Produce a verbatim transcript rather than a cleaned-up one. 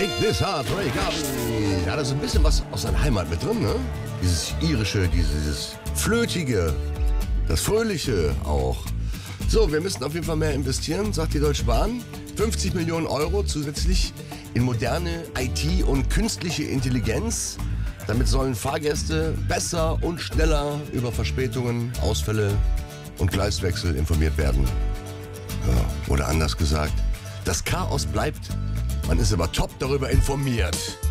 Take This Hard, Ray Garvey. Ja, da ist ein bisschen was aus seiner Heimat mit drin, ne? Dieses irische, dieses flötige, das fröhliche auch. So, wir müssen auf jeden Fall mehr investieren, sagt die Deutsche Bahn. fünfzig Millionen Euro zusätzlich in moderne I T und künstliche Intelligenz. Damit sollen Fahrgäste besser und schneller über Verspätungen, Ausfälle und Gleiswechsel informiert werden. Ja, oder anders gesagt, das Chaos bleibt, man ist aber top darüber informiert.